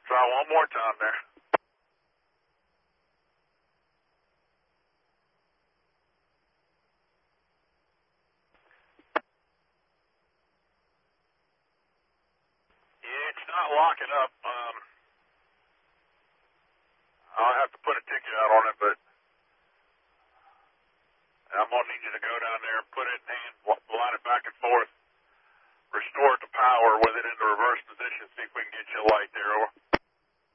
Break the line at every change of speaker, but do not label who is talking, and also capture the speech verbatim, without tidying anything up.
Try one more time there. Yeah, it's not locking up. Um, I'll have to put a ticket out on it, but I'm going to need you to go down there and put it in hand, line it back and forth, restore it to power with it in the reverse position, see if we can get you a light there.